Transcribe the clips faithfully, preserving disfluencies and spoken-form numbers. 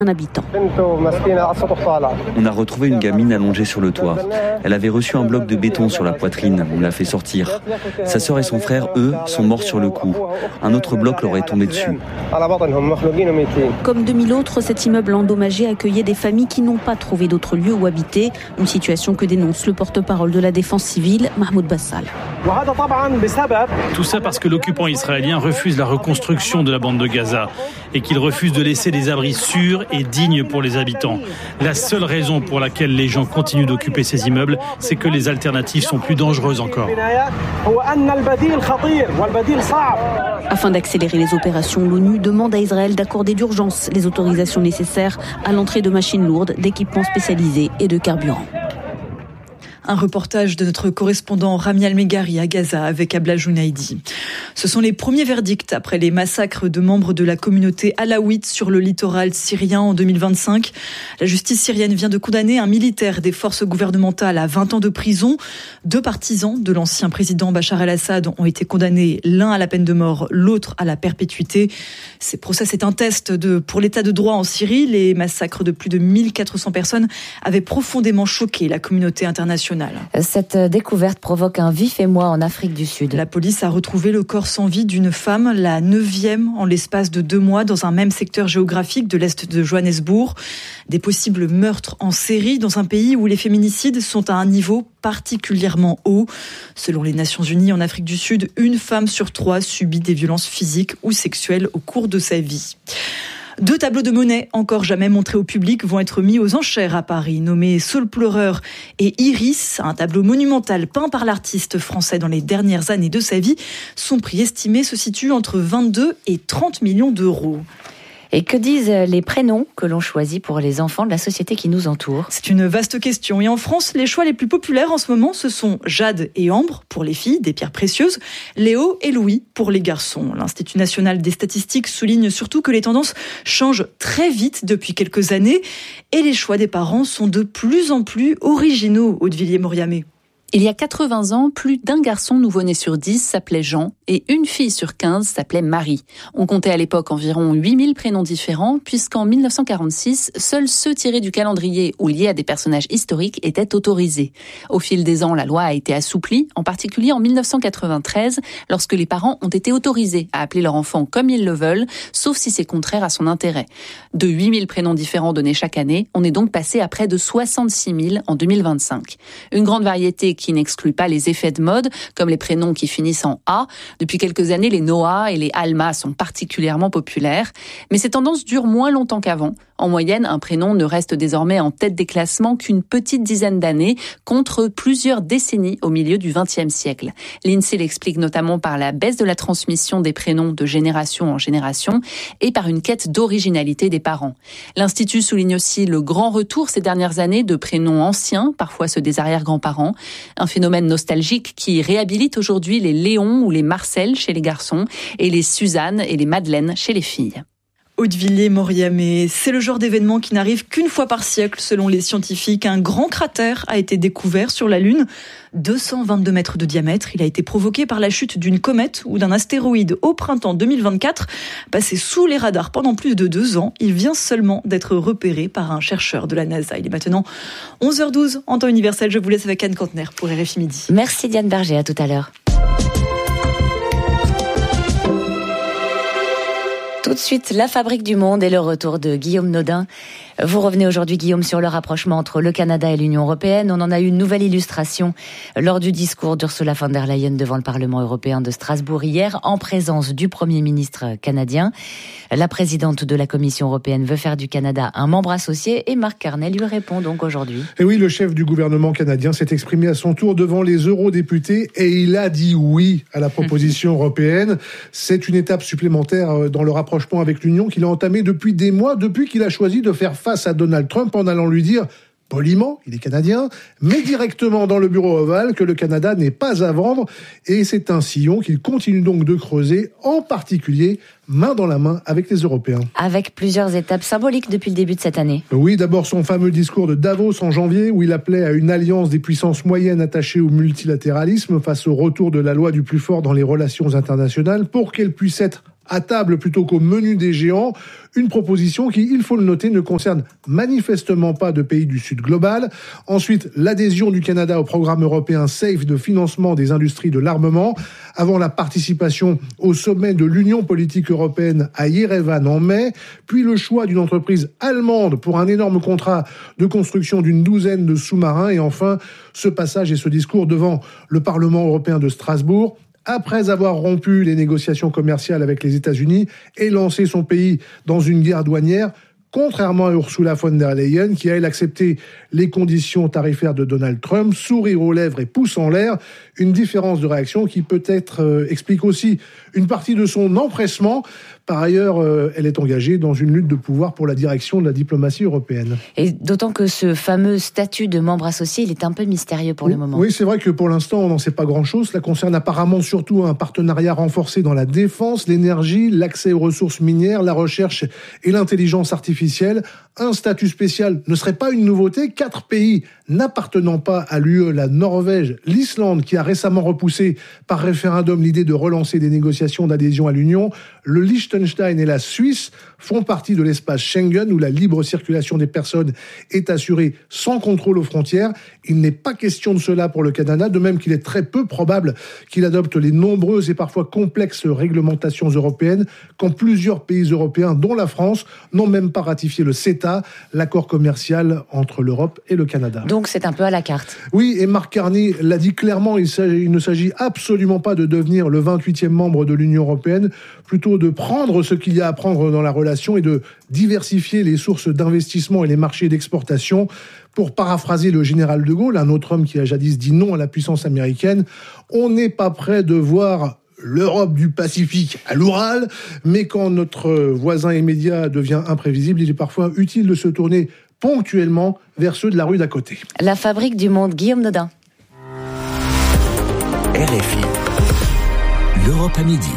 un habitant. On a retrouvé une gamine allongée sur le toit. Elle avait reçu un bloc de béton sur la poitrine. On l'a fait sortir. Sa sœur et son frère, eux, sont morts sur le coup. Un autre bloc leur est tombé dessus. Comme deux mille autres, cet immeuble endommagé accueillait des familles qui n'ont pas trouvé d'autre lieu où habiter. Une situation que dénonce le porte-parole de la défense civile, Mahmoud Bassal. Tout ça parce que l'occupant israélien refuse la reconstruction de la bande de Gaza et qu'il refuse de laisser des abris sûrs et dignes pour les habitants. La seule raison pour laquelle les gens continuent d'occuper ces immeubles, c'est que les alternatives sont plus dangereuses encore. Afin d'accélérer les opérations, l'ONU demande à Israël d'accorder d'urgence les autorisations nécessaires à l'entrée de machines lourdes, d'équipements spécialisés et de carburant. Un reportage de notre correspondant Rami Al-Meghari à Gaza avec Abla Jounaidi. Ce sont les premiers verdicts après les massacres de membres de la communauté alaouite sur le littoral syrien en deux mille vingt-cinq. La justice syrienne vient de condamner un militaire des forces gouvernementales à vingt ans de prison. Deux partisans de l'ancien président Bachar el-Assad ont été condamnés, l'un à la peine de mort, l'autre à la perpétuité. Ces procès, c'est un test de, pour l'état de droit en Syrie. Les massacres de plus de mille quatre cents personnes avaient profondément choqué la communauté internationale. Cette découverte provoque un vif émoi en Afrique du Sud. La police a retrouvé le corps sans vie d'une femme, la neuvième en l'espace de deux mois, dans un même secteur géographique de l'est de Johannesburg. Des possibles meurtres en série dans un pays où les féminicides sont à un niveau particulièrement haut. Selon les Nations Unies, en Afrique du Sud, une femme sur trois subit des violences physiques ou sexuelles au cours de sa vie. Deux tableaux de Monet, encore jamais montrés au public, vont être mis aux enchères à Paris, nommés Saule pleureur et Iris, un tableau monumental peint par l'artiste français dans les dernières années de sa vie. Son prix estimé se situe entre vingt-deux et trente millions d'euros. Et que disent les prénoms que l'on choisit pour les enfants de la société qui nous entoure ? C'est une vaste question. Et en France, les choix les plus populaires en ce moment, ce sont Jade et Ambre pour les filles, des pierres précieuses, Léo et Louis pour les garçons. L'Institut national des statistiques souligne surtout que les tendances changent très vite depuis quelques années et les choix des parents sont de plus en plus originaux, Audevilliers-Mauriamé. Il y a quatre-vingts ans, plus d'un garçon nouveau-né sur dix s'appelait Jean et une fille sur quinze s'appelait Marie. On comptait à l'époque environ huit mille prénoms différents puisqu'en mille neuf cent quarante-six, seuls ceux tirés du calendrier ou liés à des personnages historiques étaient autorisés. Au fil des ans, la loi a été assouplie, en particulier en mille neuf cent quatre-vingt-treize, lorsque les parents ont été autorisés à appeler leur enfant comme ils le veulent, sauf si c'est contraire à son intérêt. De huit mille prénoms différents donnés chaque année, on est donc passé à près de soixante-six mille en deux mille vingt-cinq. Une grande variété qui n'exclut pas les effets de mode, comme les prénoms qui finissent en A. Depuis quelques années, les Noah et les Alma sont particulièrement populaires. Mais ces tendances durent moins longtemps qu'avant. En moyenne, un prénom ne reste désormais en tête des classements qu'une petite dizaine d'années, contre plusieurs décennies au milieu du vingtième siècle. L'INSEE l'explique notamment par la baisse de la transmission des prénoms de génération en génération et par une quête d'originalité des parents. L'Institut souligne aussi le grand retour ces dernières années de prénoms anciens, parfois ceux des arrière-grands-parents. Un phénomène nostalgique qui réhabilite aujourd'hui les Léon ou les Marcel chez les garçons et les Suzanne et les Madeleine chez les filles. Audevilliers-Mauriamé, c'est le genre d'événement qui n'arrive qu'une fois par siècle selon les scientifiques. Un grand cratère a été découvert sur la Lune, deux cent vingt-deux mètres de diamètre. Il a été provoqué par la chute d'une comète ou d'un astéroïde au printemps deux mille vingt-quatre. Passé sous les radars pendant plus de deux ans, il vient seulement d'être repéré par un chercheur de la NASA. Il est maintenant onze heures douze en temps universel. Je vous laisse avec Anne Cantner pour R F I Midi. Merci Diane Berger, à tout à l'heure. Tout de suite, la fabrique du monde et le retour de Guillaume Nodin. Vous revenez aujourd'hui, Guillaume, sur le rapprochement entre le Canada et l'Union européenne. On en a eu une nouvelle illustration lors du discours d'Ursula von der Leyen devant le Parlement européen de Strasbourg hier, en présence du Premier ministre canadien. La présidente de la Commission européenne veut faire du Canada un membre associé et Marc Carney lui répond donc aujourd'hui. Et oui, le chef du gouvernement canadien s'est exprimé à son tour devant les eurodéputés et il a dit oui à la proposition européenne. C'est une étape supplémentaire dans le rapprochement avec l'Union qu'il a entamé depuis des mois, depuis qu'il a choisi de faire face à Donald Trump en allant lui dire poliment, il est canadien, mais directement dans le bureau ovale que le Canada n'est pas à vendre. Et c'est un sillon qu'il continue donc de creuser, en particulier main dans la main avec les Européens. Avec plusieurs étapes symboliques depuis le début de cette année. Oui, d'abord son fameux discours de Davos en janvier, où il appelait à une alliance des puissances moyennes attachées au multilatéralisme face au retour de la loi du plus fort dans les relations internationales pour qu'elle puisse être à table plutôt qu'au menu des géants. Une proposition qui, il faut le noter, ne concerne manifestement pas de pays du Sud global. Ensuite, l'adhésion du Canada au programme européen SAFE de financement des industries de l'armement, avant la participation au sommet de l'Union politique européenne à Yerevan en mai, puis le choix d'une entreprise allemande pour un énorme contrat de construction d'une douzaine de sous-marins, et enfin ce passage et ce discours devant le Parlement européen de Strasbourg, après avoir rompu les négociations commerciales avec les États-Unis et lancé son pays dans une guerre douanière, contrairement à Ursula von der Leyen, qui a, elle, accepté les conditions tarifaires de Donald Trump, sourire aux lèvres et pouce en l'air, une différence de réaction qui peut-être euh, explique aussi une partie de son empressement. Par ailleurs, euh, elle est engagée dans une lutte de pouvoir pour la direction de la diplomatie européenne. Et d'autant que ce fameux statut de membre associé, il est un peu mystérieux pour oui, le moment. Oui, c'est vrai que pour l'instant, on n'en sait pas grand-chose. Cela concerne apparemment surtout un partenariat renforcé dans la défense, l'énergie, l'accès aux ressources minières, la recherche et l'intelligence artificielle. Un statut spécial ne serait pas une nouveauté. Quatre pays n'appartenant pas à l'U E, la Norvège, l'Islande, qui a récemment repoussé par référendum l'idée de relancer des négociations d'adhésion à l'Union, le Liechtenstein et la Suisse font partie de l'espace Schengen où la libre circulation des personnes est assurée sans contrôle aux frontières. Il n'est pas question de cela pour le Canada, de même qu'il est très peu probable qu'il adopte les nombreuses et parfois complexes réglementations européennes quand plusieurs pays européens, dont la France, n'ont même pas ratifié le CETA, l'accord commercial entre l'Europe et le Canada. Donc c'est un peu à la carte. Oui, et Mark Carney l'a dit clairement, il, il ne s'agit absolument pas de devenir le vingt-huitième membre de l'Union européenne, plutôt de prendre ce qu'il y a à prendre dans la relation et de diversifier les sources d'investissement et les marchés d'exportation. Pour paraphraser le général de Gaulle, un autre homme qui a jadis dit non à la puissance américaine, on n'est pas prêt de voir l'Europe du Pacifique à l'Oural, mais quand notre voisin immédiat devient imprévisible, il est parfois utile de se tourner ponctuellement vers ceux de la rue d'à côté. La fabrique du monde, Guillaume Nodin. R F I, l'Europe à midi.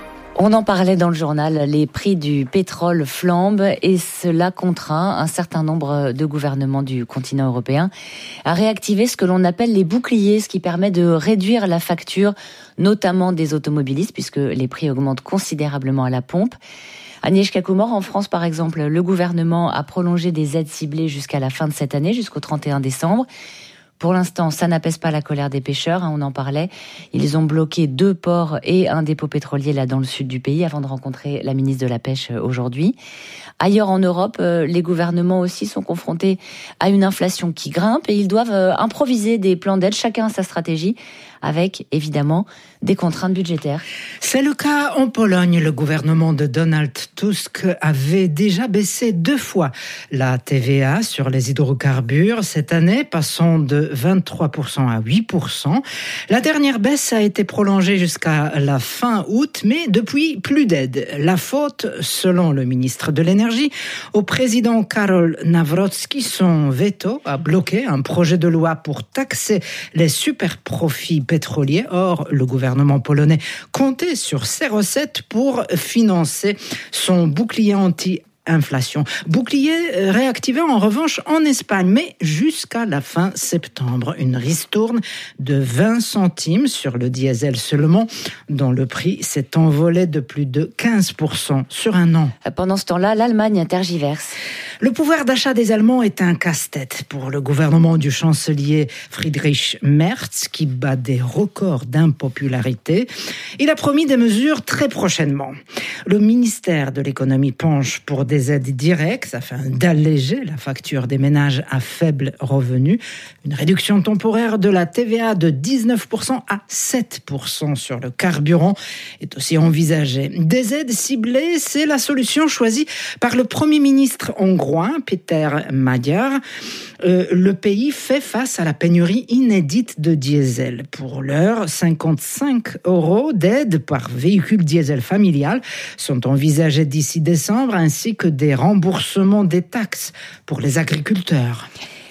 On en parlait dans le journal, les prix du pétrole flambent et cela contraint un certain nombre de gouvernements du continent européen à réactiver ce que l'on appelle les boucliers, ce qui permet de réduire la facture, notamment des automobilistes, puisque les prix augmentent considérablement à la pompe. Agnieszka Kumor, en France par exemple, le gouvernement a prolongé des aides ciblées jusqu'à la fin de cette année, jusqu'au trente et un décembre. Pour l'instant, ça n'apaise pas la colère des pêcheurs, hein, on en parlait. Ils ont bloqué deux ports et un dépôt pétrolier là dans le sud du pays avant de rencontrer la ministre de la Pêche aujourd'hui. Ailleurs en Europe, euh, les gouvernements aussi sont confrontés à une inflation qui grimpe et ils doivent euh, improviser des plans d'aide, chacun a sa stratégie, avec évidemment des contraintes budgétaires. C'est le cas en Pologne. Le gouvernement de Donald Tusk avait déjà baissé deux fois la T V A sur les hydrocarbures cette année, passant de vingt-trois pour cent à huit pour cent. La dernière baisse a été prolongée jusqu'à la fin août, mais depuis, plus d'aide. La faute, selon le ministre de l'Énergie, au président Karol Nawrocki, son veto a bloqué un projet de loi pour taxer les superprofits pétroliers. Or, le gouvernement polonais comptait sur ces recettes pour financer son bouclier anti inflation. Bouclier réactivé en revanche en Espagne, mais jusqu'à la fin septembre. Une ristourne de vingt centimes sur le diesel seulement, dont le prix s'est envolé de plus de quinze pour cent sur un an. Pendant ce temps-là, l'Allemagne tergiverse. Le pouvoir d'achat des Allemands est un casse-tête pour le gouvernement du chancelier Friedrich Merz, qui bat des records d'impopularité. Il a promis des mesures très prochainement. Le ministère de l'économie penche pour des aides directes afin d'alléger la facture des ménages à faible revenu. Une réduction temporaire de la T V A de dix-neuf pour cent à sept pour cent sur le carburant est aussi envisagée. Des aides ciblées, c'est la solution choisie par le Premier ministre hongrois, Péter Magyar. Euh, le pays fait face à la pénurie inédite de diesel. Pour l'heure, cinquante-cinq euros d'aide par véhicule diesel familial sont envisagés d'ici décembre, ainsi que des remboursements des taxes pour les agriculteurs.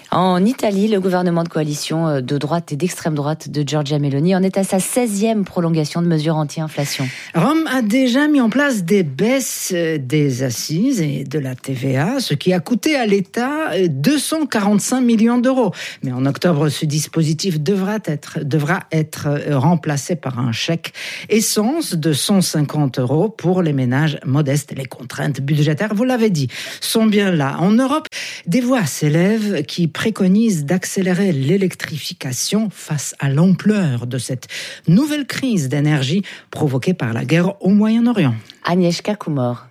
En Italie, le gouvernement de coalition de droite et d'extrême droite de Giorgia Meloni en est à sa seizième prolongation de mesures anti-inflation. Rome a déjà mis en place des baisses des assises et de la T V A, ce qui a coûté à l'État deux cent quarante-cinq millions d'euros. Mais en octobre, ce dispositif devra être, devra être remplacé par un chèque essence de cent cinquante euros pour les ménages modestes. Les contraintes budgétaires, vous l'avez dit, sont bien là. En Europe, des voix s'élèvent qui préconise d'accélérer l'électrification face à l'ampleur de cette nouvelle crise d'énergie provoquée par la guerre au Moyen-Orient. Agnieszka Kumor.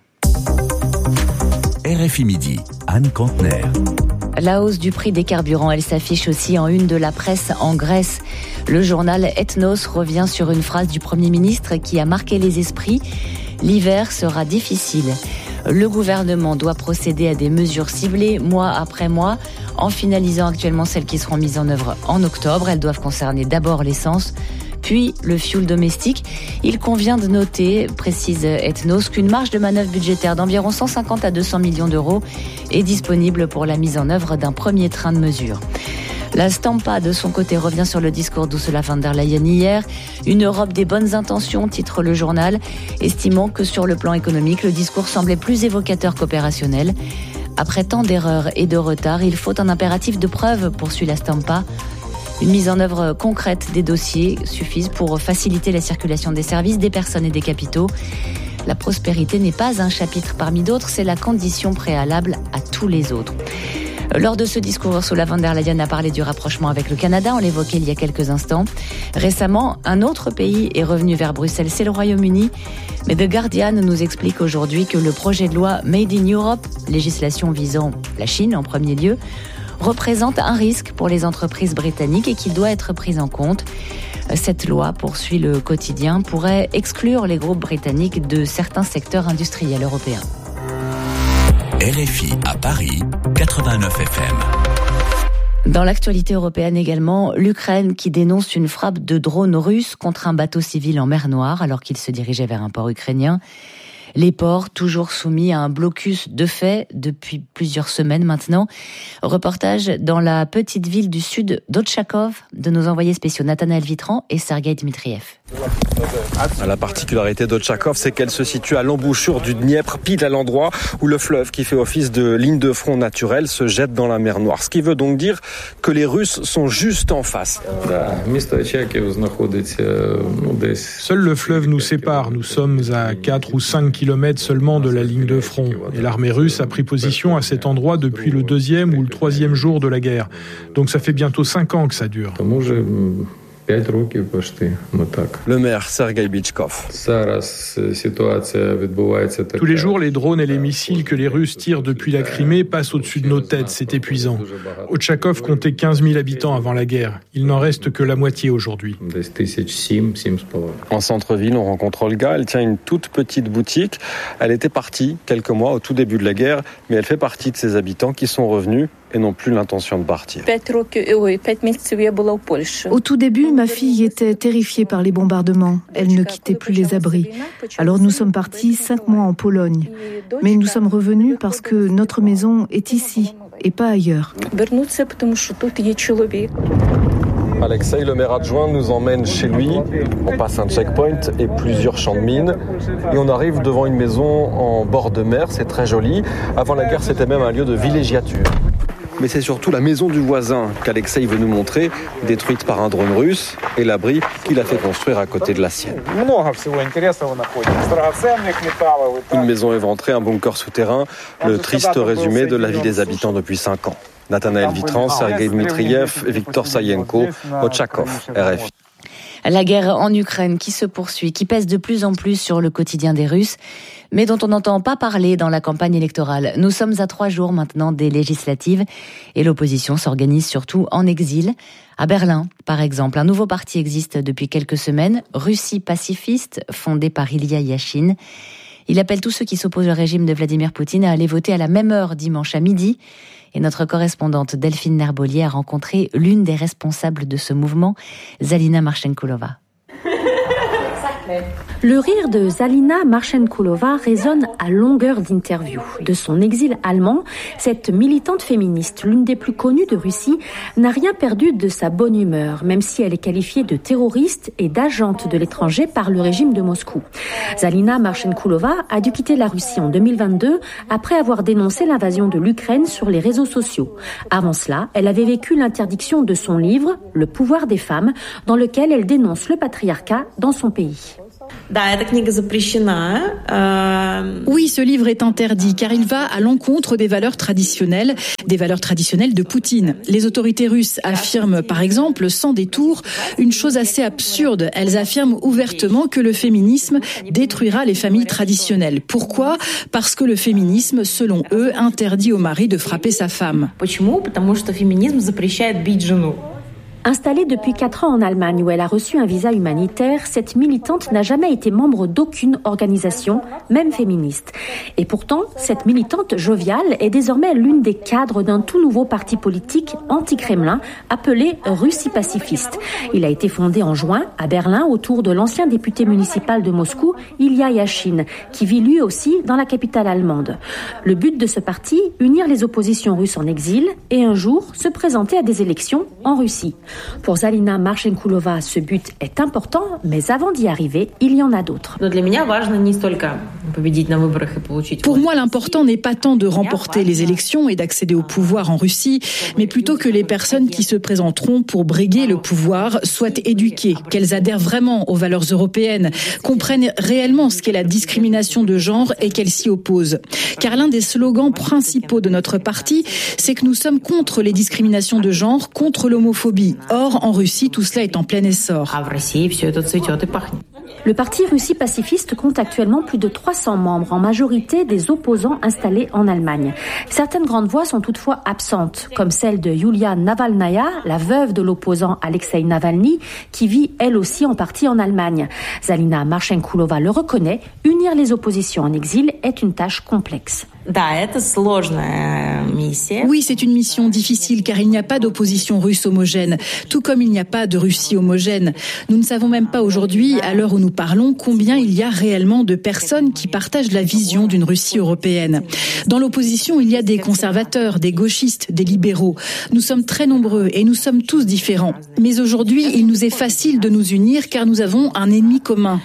R F I Midi, Anne Kantner. La hausse du prix des carburants, elle s'affiche aussi en une de la presse en Grèce. Le journal Ethnos revient sur une phrase du Premier ministre qui a marqué les esprits. L'hiver sera difficile. Le gouvernement doit procéder à des mesures ciblées mois après mois, en finalisant actuellement celles qui seront mises en œuvre en octobre. Elles doivent concerner d'abord l'essence, puis le fioul domestique. Il convient de noter, précise Ethnos, qu'une marge de manœuvre budgétaire d'environ cent cinquante à deux cents millions d'euros est disponible pour la mise en œuvre d'un premier train de mesures. La Stampa, de son côté, revient sur le discours d'Ursula von der Leyen hier. Une Europe des bonnes intentions, titre le journal, estimant que sur le plan économique, le discours semblait plus évocateur qu'opérationnel. Après tant d'erreurs et de retards, il faut un impératif de preuve, poursuit la Stampa. Une mise en œuvre concrète des dossiers suffise pour faciliter la circulation des services, des personnes et des capitaux. La prospérité n'est pas un chapitre parmi d'autres, c'est la condition préalable à tous les autres. Lors de ce discours, Ursula von der Leyen a parlé du rapprochement avec le Canada, on l'évoquait il y a quelques instants. Récemment, un autre pays est revenu vers Bruxelles, c'est le Royaume-Uni. Mais The Guardian nous explique aujourd'hui que le projet de loi Made in Europe, législation visant la Chine en premier lieu, représente un risque pour les entreprises britanniques et qu'il doit être pris en compte. Cette loi, poursuit le quotidien, pourrait exclure les groupes britanniques de certains secteurs industriels européens. R F I à Paris, quatre-vingt-neuf F M. Dans l'actualité européenne également, l'Ukraine qui dénonce une frappe de drones russes contre un bateau civil en mer Noire alors qu'il se dirigeait vers un port ukrainien. Les ports toujours soumis à un blocus de fait depuis plusieurs semaines maintenant. Reportage dans la petite ville du sud d'Otchakov de nos envoyés spéciaux Nathanaël Vitran et Sergueï Dmitriev. La particularité d'Otchakov, c'est qu'elle se situe à l'embouchure du Dniepr, pile à l'endroit où le fleuve qui fait office de ligne de front naturelle se jette dans la mer Noire. Ce qui veut donc dire que les Russes sont juste en face. Seul le fleuve nous sépare. Nous sommes à quatre ou cinq kilomètres seulement de la ligne de front. Et l'armée russe a pris position à cet endroit depuis le deuxième ou le troisième jour de la guerre. Donc ça fait bientôt cinq ans que ça dure. Le maire Sergueï Bitchkov. Tous les jours, les drones et les missiles que les Russes tirent depuis la Crimée passent au-dessus de nos têtes. C'est épuisant. Otchakov comptait quinze mille habitants avant la guerre. Il n'en reste que la moitié aujourd'hui. En centre-ville, on rencontre Olga. Elle tient une toute petite boutique. Elle était partie quelques mois au tout début de la guerre, mais elle fait partie de ces habitants qui sont revenus et n'ont plus l'intention de partir. Au tout début, ma fille était terrifiée par les bombardements. Elle ne quittait plus les abris. Alors nous sommes partis cinq mois en Pologne. Mais nous sommes revenus parce que notre maison est ici et pas ailleurs. Alexei, le maire adjoint, nous emmène chez lui. On passe un checkpoint et plusieurs champs de mines. Et on arrive devant une maison en bord de mer. C'est très joli. Avant la guerre, c'était même un lieu de villégiature. Mais c'est surtout la maison du voisin qu'Alexei veut nous montrer, détruite par un drone russe, et l'abri qu'il a fait construire à côté de la sienne. Une maison éventrée, un bunker souterrain, le triste résumé de la vie des habitants depuis cinq ans. Nathanaël Vitran, Sergueï Dmitriev, Victor Sayenko, Otchakov, R F I. La guerre en Ukraine qui se poursuit, qui pèse de plus en plus sur le quotidien des Russes, mais dont on n'entend pas parler dans la campagne électorale. Nous sommes à trois jours maintenant des législatives et l'opposition s'organise surtout en exil. À Berlin, par exemple, un nouveau parti existe depuis quelques semaines, Russie pacifiste, fondé par Ilya Yashin. Il appelle tous ceux qui s'opposent au régime de Vladimir Poutine à aller voter à la même heure dimanche à midi. Et notre correspondante Delphine Nerbolier a rencontré l'une des responsables de ce mouvement, Zalina Marchenkolova. Le rire de Zalina Marchenkoulova résonne à longueur d'interview. De son exil allemand, cette militante féministe, l'une des plus connues de Russie, n'a rien perdu de sa bonne humeur, même si elle est qualifiée de terroriste et d'agente de l'étranger par le régime de Moscou. Zalina Marchenkoulova a dû quitter la Russie en deux mille vingt-deux après avoir dénoncé l'invasion de l'Ukraine sur les réseaux sociaux. Avant cela, elle avait vécu l'interdiction de son livre « Le pouvoir des femmes », dans lequel elle dénonce le patriarcat dans son pays. Oui, ce livre est interdit car il va à l'encontre des valeurs traditionnelles, des valeurs traditionnelles de Poutine. Les autorités russes affirment par exemple, sans détour, une chose assez absurde. Elles affirment ouvertement que le féminisme détruira les familles traditionnelles. Pourquoi ? Parce que le féminisme, selon eux, interdit au mari de frapper sa femme. Installée depuis quatre ans en Allemagne où elle a reçu un visa humanitaire, cette militante n'a jamais été membre d'aucune organisation, même féministe. Et pourtant, cette militante joviale est désormais l'une des cadres d'un tout nouveau parti politique anti-Kremlin appelé Russie pacifiste. Il a été fondé en juin à Berlin autour de l'ancien député municipal de Moscou, Ilya Yashin, qui vit lui aussi dans la capitale allemande. Le but de ce parti, unir les oppositions russes en exil et un jour se présenter à des élections en Russie. Pour Zalina Marchenkoulova, ce but est important, mais avant d'y arriver, il y en a d'autres. Pour moi, l'important n'est pas tant de remporter les élections et d'accéder au pouvoir en Russie, mais plutôt que les personnes qui se présenteront pour briguer le pouvoir soient éduquées, qu'elles adhèrent vraiment aux valeurs européennes, comprennent réellement ce qu'est la discrimination de genre et qu'elles s'y opposent. Car l'un des slogans principaux de notre parti, c'est que nous sommes contre les discriminations de genre, contre l'homophobie. Or, en Russie, tout cela est en plein essor. Le parti Russie pacifiste compte actuellement plus de trois cents membres, en majorité des opposants installés en Allemagne. Certaines grandes voix sont toutefois absentes, comme celle de Yulia Navalnaya, la veuve de l'opposant Alexei Navalny, qui vit elle aussi en partie en Allemagne. Zalina Marchenkoulova le reconnaît, unir les oppositions en exil est une tâche complexe. Oui, c'est une mission difficile car il n'y a pas d'opposition russe homogène, tout comme il n'y a pas de Russie homogène. Nous ne savons même pas aujourd'hui, à l'heure où nous parlons, combien il y a réellement de personnes qui partagent la vision d'une Russie européenne. Dans l'opposition, il y a des conservateurs, des gauchistes, des libéraux. Nous sommes très nombreux et nous sommes tous différents. Mais aujourd'hui, il nous est facile de nous unir car nous avons un ennemi commun.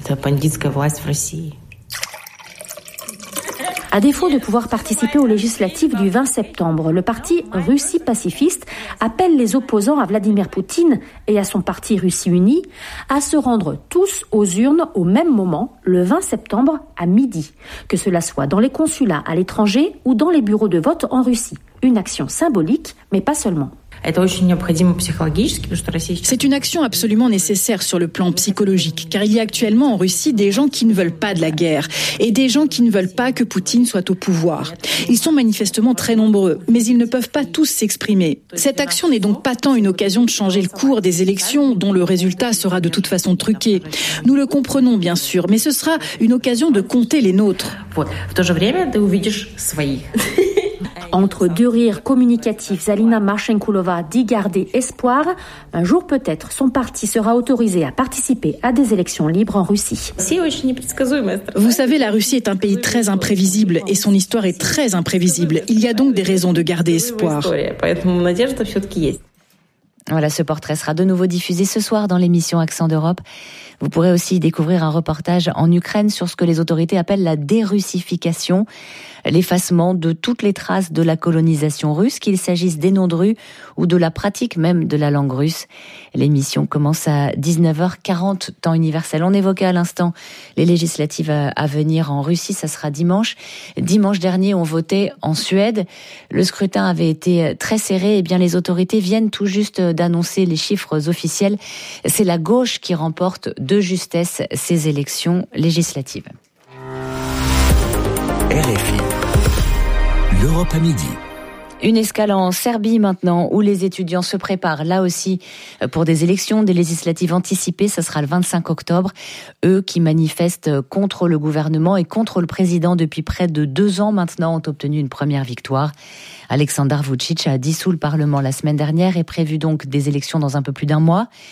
À défaut de pouvoir participer aux législatives du vingt septembre, le parti Russie pacifiste appelle les opposants à Vladimir Poutine et à son parti Russie unie à se rendre tous aux urnes au même moment, le vingt septembre à midi, que cela soit dans les consulats à l'étranger ou dans les bureaux de vote en Russie. Une action symbolique, mais pas seulement. C'est une action absolument nécessaire sur le plan psychologique, car il y a actuellement en Russie des gens qui ne veulent pas de la guerre et des gens qui ne veulent pas que Poutine soit au pouvoir. Ils sont manifestement très nombreux, mais ils ne peuvent pas tous s'exprimer. Cette action n'est donc pas tant une occasion de changer le cours des élections, dont le résultat sera de toute façon truqué. Nous le comprenons bien sûr, mais ce sera une occasion de compter les nôtres. Entre deux rires communicatifs, Zalina Marchenkoulova dit garder espoir. Un jour peut-être, son parti sera autorisé à participer à des élections libres en Russie. Vous savez, la Russie est un pays très imprévisible et son histoire est très imprévisible. Il y a donc des raisons de garder espoir. Voilà, ce portrait sera de nouveau diffusé ce soir dans l'émission Accent d'Europe. Vous pourrez aussi découvrir un reportage en Ukraine sur ce que les autorités appellent la dérussification, l'effacement de toutes les traces de la colonisation russe, qu'il s'agisse des noms de rues ou de la pratique même de la langue russe. L'émission commence à dix-neuf heures quarante, temps universel. On évoquait à l'instant les législatives à venir en Russie, ça sera dimanche. Dimanche dernier, on votait en Suède. Le scrutin avait été très serré. Eh bien, les autorités viennent tout juste d'annoncer les chiffres officiels. C'est la gauche qui remporte de justesse ces élections législatives. R F I, l'Europe à midi. Une escale en Serbie maintenant, où les étudiants se préparent là aussi pour des élections, des législatives anticipées. Ça sera le vingt-cinq octobre. Eux qui manifestent contre le gouvernement et contre le président depuis près de deux ans maintenant ont obtenu une première victoire. Aleksandar Vučić a dissous le Parlement la semaine dernière et prévu donc des élections dans un peu plus d'un mois.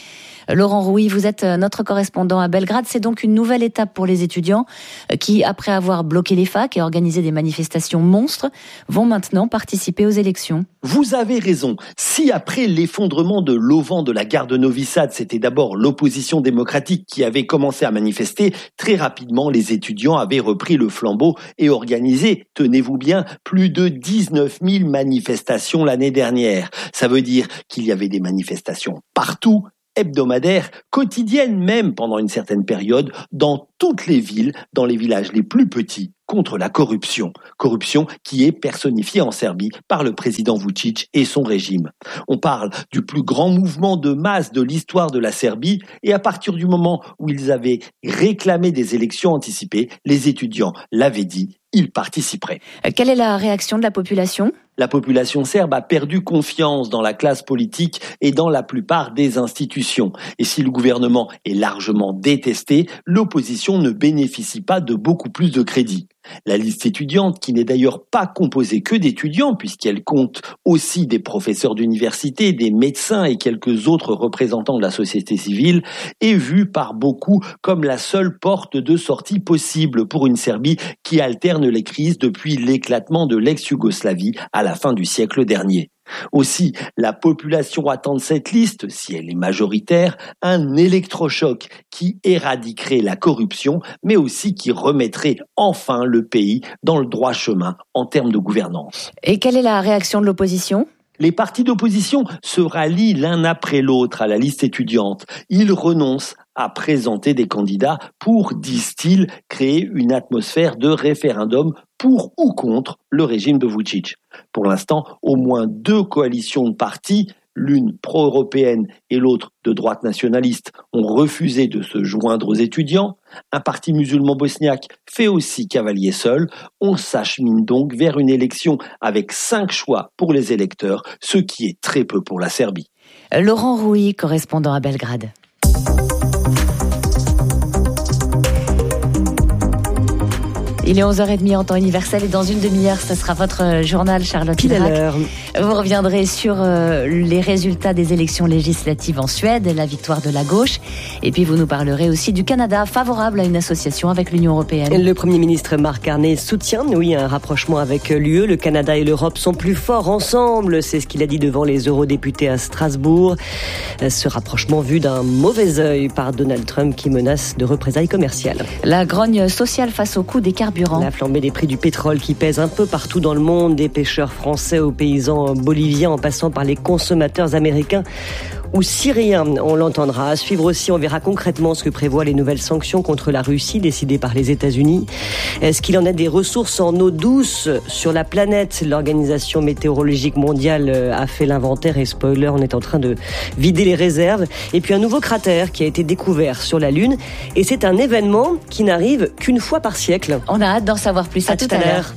Laurent Rouy, vous êtes notre correspondant à Belgrade. C'est donc une nouvelle étape pour les étudiants qui, après avoir bloqué les facs et organisé des manifestations monstres, vont maintenant participer aux élections. Vous avez raison. Si après l'effondrement de l'auvent de la gare de Novi Sad, c'était d'abord l'opposition démocratique qui avait commencé à manifester, très rapidement les étudiants avaient repris le flambeau et organisé, tenez-vous bien, plus de dix-neuf mille manifestations l'année dernière. Ça veut dire qu'il y avait des manifestations partout, hebdomadaires, quotidiennes même pendant une certaine période, dans toutes les villes, dans les villages les plus petits, contre la corruption. Corruption qui est personnifiée en Serbie par le président Vučić et son régime. On parle du plus grand mouvement de masse de l'histoire de la Serbie et à partir du moment où ils avaient réclamé des élections anticipées, les étudiants l'avaient dit, ils participeraient. Quelle est la réaction de la population ? La population serbe a perdu confiance dans la classe politique et dans la plupart des institutions. Et si le gouvernement est largement détesté, l'opposition ne bénéficie pas de beaucoup plus de crédit. La liste étudiante, qui n'est d'ailleurs pas composée que d'étudiants, puisqu'elle compte aussi des professeurs d'université, des médecins et quelques autres représentants de la société civile, est vue par beaucoup comme la seule porte de sortie possible pour une Serbie qui alterne les crises depuis l'éclatement de l'ex-Yougoslavie à la fin du siècle dernier. Aussi, la population attend de cette liste, si elle est majoritaire, un électrochoc qui éradiquerait la corruption, mais aussi qui remettrait enfin le pays dans le droit chemin en termes de gouvernance. Et quelle est la réaction de l'opposition ? Les partis d'opposition se rallient l'un après l'autre à la liste étudiante. Ils renoncent à présenter des candidats pour, disent-ils, créer une atmosphère de référendum pour ou contre le régime de Vučić. Pour l'instant, au moins deux coalitions de partis, l'une pro-européenne et l'autre de droite nationaliste, ont refusé de se joindre aux étudiants. Un parti musulman bosniaque fait aussi cavalier seul. On s'achemine donc vers une élection avec cinq choix pour les électeurs, ce qui est très peu pour la Serbie. Laurent Rouy, correspondant à Belgrade. Il est onze heures trente en temps universel et dans une demi-heure, ce sera votre journal, Charlotte Hidrak. Vous reviendrez sur euh, les résultats des élections législatives en Suède, la victoire de la gauche. Et puis vous nous parlerez aussi du Canada, favorable à une association avec l'Union européenne. Le Premier ministre Mark Carney soutient, oui, un rapprochement avec l'U E. Le Canada et l'Europe sont plus forts ensemble. C'est ce qu'il a dit devant les eurodéputés à Strasbourg. Ce rapprochement vu d'un mauvais œil par Donald Trump qui menace de représailles commerciales. La grogne sociale face au coût des carburants. La flambée des prix du pétrole qui pèse un peu partout dans le monde, des pêcheurs français aux paysans boliviens en passant par les consommateurs américains ou syriens. On l'entendra. À suivre aussi, on verra concrètement ce que prévoient les nouvelles sanctions contre la Russie décidées par les États-Unis. Est-ce qu'il en a des ressources en eau douce sur la planète ? L'Organisation météorologique mondiale a fait l'inventaire et spoiler, on est en train de vider les réserves. Et puis un nouveau cratère qui a été découvert sur la Lune. Et c'est un événement qui n'arrive qu'une fois par siècle. On a hâte d'en savoir plus. À, à tout, tout à l'heure.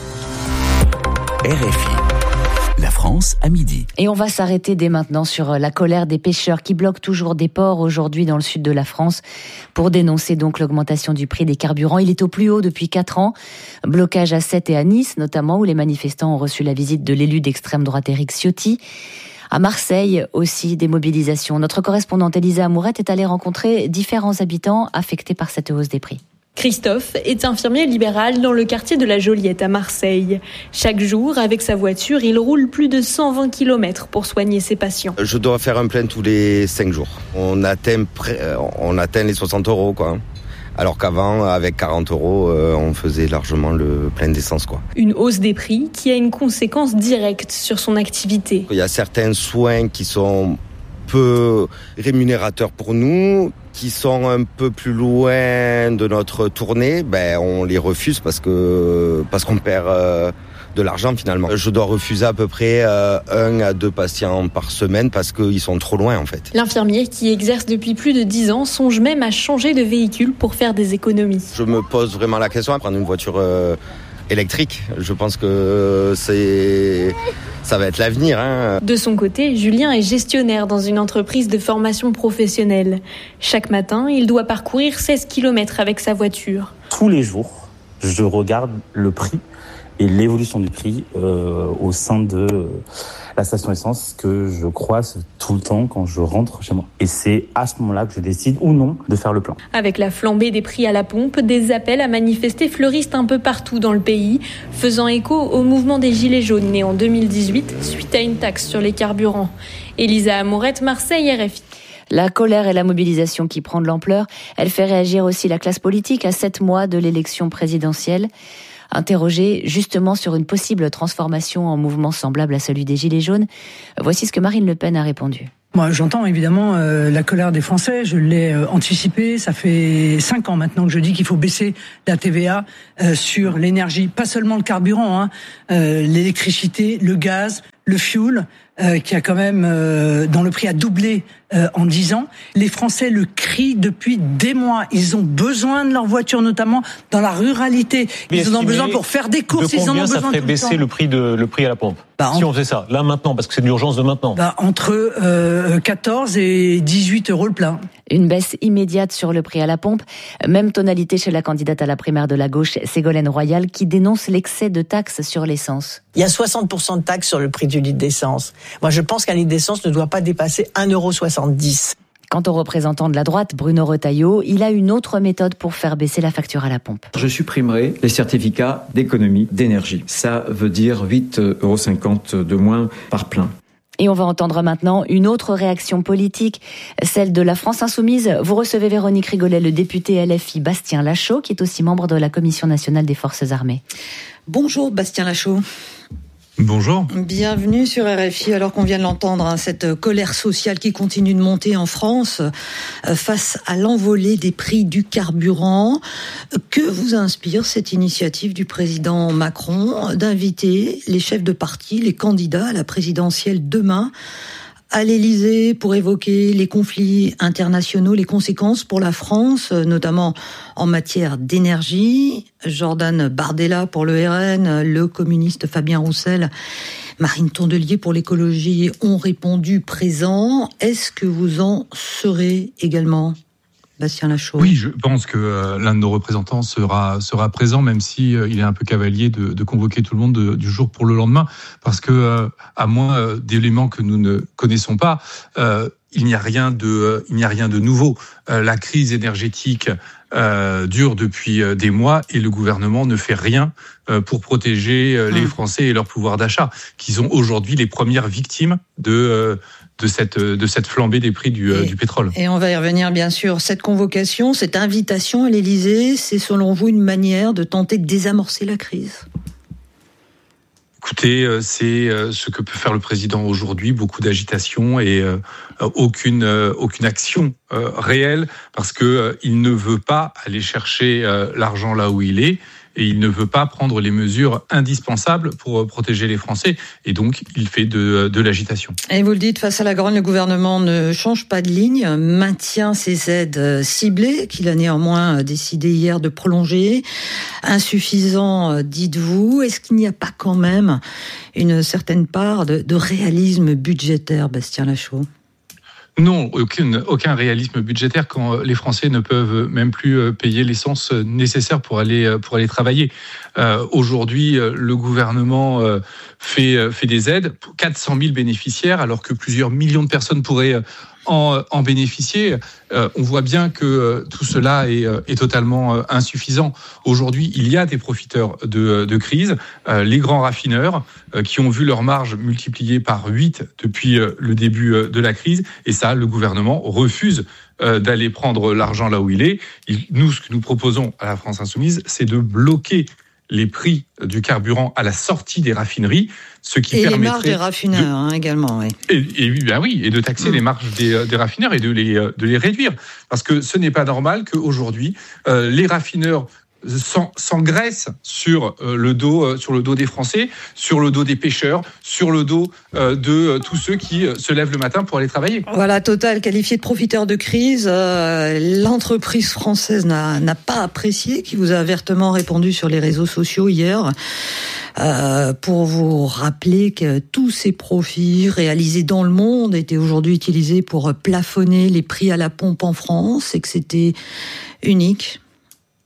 R F I. La France à midi. Et on va s'arrêter dès maintenant sur la colère des pêcheurs qui bloquent toujours des ports aujourd'hui dans le sud de la France pour dénoncer donc l'augmentation du prix des carburants. Il est au plus haut depuis quatre ans. Blocage à Sète et à Nice notamment, où les manifestants ont reçu la visite de l'élu d'extrême droite Éric Ciotti. À Marseille aussi, des mobilisations. Notre correspondante Elisa Amourette est allée rencontrer différents habitants affectés par cette hausse des prix. Christophe est infirmier libéral dans le quartier de la Joliette à Marseille. Chaque jour, avec sa voiture, il roule plus de cent vingt kilomètres pour soigner ses patients. Je dois faire un plein tous les cinq jours. On atteint, on atteint les soixante euros, quoi. Alors qu'avant, avec quarante euros, on faisait largement le plein d'essence, quoi. Une hausse des prix qui a une conséquence directe sur son activité. Il y a certains soins qui sont peu rémunérateurs pour nous, qui sont un peu plus loin de notre tournée, ben on les refuse parce que parce qu'on perd euh, de l'argent finalement. Je dois refuser à peu près euh, un à deux patients par semaine parce qu'ils sont trop loin en fait. L'infirmier qui exerce depuis plus de dix ans songe même à changer de véhicule pour faire des économies. Je me pose vraiment la question à prendre une voiture euh, électrique. Je pense que c'est ça va être l'avenir. Hein. De son côté, Julien est gestionnaire dans une entreprise de formation professionnelle. Chaque matin, il doit parcourir seize kilomètres avec sa voiture. Tous les jours, je regarde le prix et l'évolution du prix euh, au sein de euh, la station essence que je croise tout le temps quand je rentre chez moi. Et c'est à ce moment-là que je décide ou non de faire le plein. Avec la flambée des prix à la pompe, des appels à manifester fleurissent un peu partout dans le pays, faisant écho au mouvement des Gilets jaunes né en deux mille dix-huit suite à une taxe sur les carburants. Elisa Amourette, Marseille, R F I. La colère et la mobilisation qui prend de l'ampleur, elle fait réagir aussi la classe politique à sept mois de l'élection présidentielle. Interrogée justement sur une possible transformation en mouvement semblable à celui des Gilets jaunes, voici ce que Marine Le Pen a répondu. Moi, j'entends évidemment euh, la colère des Français, je l'ai euh, anticipé, ça fait cinq ans maintenant que je dis qu'il faut baisser la T V A euh, sur l'énergie, pas seulement le carburant, hein, euh, l'électricité, le gaz, le fioul, euh, qui a quand même, euh, dont le prix a doublé euh, en dix ans. Les Français le crient depuis des mois. Ils ont besoin de leur voiture, notamment dans la ruralité. Ils en ont besoin pour faire des courses. Ils en ont besoin tout le temps. Combien ça ferait baisser le prix de le prix à la pompe bah, si on faisait ça là maintenant, parce que c'est de l'urgence de maintenant. Bah, entre euh, quatorze et dix-huit euros le plein. Une baisse immédiate sur le prix à la pompe. Même tonalité chez la candidate à la primaire de la gauche, Ségolène Royal, qui dénonce l'excès de taxes sur l'essence. Il y a soixante pour cent de taxes sur le prix du litre d'essence. Moi, je pense qu'un litre d'essence ne doit pas dépasser un euro soixante-dix. Quant au représentant de la droite, Bruno Retailleau, il a une autre méthode pour faire baisser la facture à la pompe. Je supprimerai les certificats d'économie d'énergie. Ça veut dire huit euros cinquante de moins par plein. Et on va entendre maintenant une autre réaction politique, celle de la France Insoumise. Vous recevez Véronique Rigolet, le député L F I Bastien Lachaud, qui est aussi membre de la Commission nationale des forces armées. Bonjour Bastien Lachaud. Bonjour. Bienvenue sur R F I. Alors qu'on vient de l'entendre, hein, cette colère sociale qui continue de monter en France euh, face à l'envolée des prix du carburant. Que vous inspire cette initiative du président Macron d'inviter les chefs de parti, les candidats à la présidentielle demain à l'Élysée pour évoquer les conflits internationaux, les conséquences pour la France, notamment en matière d'énergie? Jordan Bardella pour le R N, le communiste Fabien Roussel, Marine Tondelier pour l'écologie ont répondu présents. Est-ce que vous en serez également, Bastien Lachaud? Oui, je pense que euh, l'un de nos représentants sera sera présent, même si euh, il est un peu cavalier de, de convoquer tout le monde de, du jour pour le lendemain, parce que euh, à moins euh, d'éléments que nous ne connaissons pas, euh, il n'y a rien de euh, il n'y a rien de nouveau. Euh, la crise énergétique euh, dure depuis euh, des mois et le gouvernement ne fait rien euh, pour protéger euh, les Français et leur pouvoir d'achat, qui sont aujourd'hui les premières victimes de euh, de cette de cette flambée des prix du, et, du pétrole. Et on va y revenir bien sûr. Cette convocation, cette invitation à l'Élysée, c'est selon vous une manière de tenter de désamorcer la crise? Écoutez, c'est ce que peut faire le président aujourd'hui, beaucoup d'agitation et aucune aucune action réelle, parce que il ne veut pas aller chercher l'argent là où il est. Et il ne veut pas prendre les mesures indispensables pour protéger les Français. Et donc, il fait de, de l'agitation. Et vous le dites, face à la grogne, le gouvernement ne change pas de ligne, maintient ses aides ciblées, qu'il a néanmoins décidé hier de prolonger. Insuffisant, dites-vous. Est-ce qu'il n'y a pas quand même une certaine part de, de réalisme budgétaire, Bastien Lachaud? Non, aucun, aucun réalisme budgétaire quand les Français ne peuvent même plus payer l'essence nécessaire pour aller pour aller travailler. Euh, aujourd'hui, le gouvernement fait fait des aides pour quatre cent mille bénéficiaires, alors que plusieurs millions de personnes pourraient en, en bénéficier. Euh, on voit bien que tout cela est, est totalement insuffisant. Aujourd'hui, il y a des profiteurs de, de crise, euh, les grands raffineurs euh, qui ont vu leur marge multipliée par huit depuis le début de la crise, et ça, le gouvernement refuse euh, d'aller prendre l'argent là où il est. Il, nous, ce que nous proposons à la France Insoumise, c'est de bloquer les prix du carburant à la sortie des raffineries, ce qui et permettrait... les marges des raffineurs, de, hein, également, oui. Et, et, ben oui, et de taxer mmh. les marges des, des raffineurs et de les, de les réduire. Parce que ce n'est pas normal qu'aujourd'hui, euh, les raffineurs s'engraissent sur le dos, sur le dos des Français, sur le dos des pêcheurs, sur le dos de tous ceux qui se lèvent le matin pour aller travailler. Voilà, Total qualifié de profiteur de crise, euh, l'entreprise française n'a, n'a pas apprécié, qui vous a ouvertement répondu sur les réseaux sociaux hier, euh, pour vous rappeler que tous ces profits réalisés dans le monde étaient aujourd'hui utilisés pour plafonner les prix à la pompe en France et que c'était unique.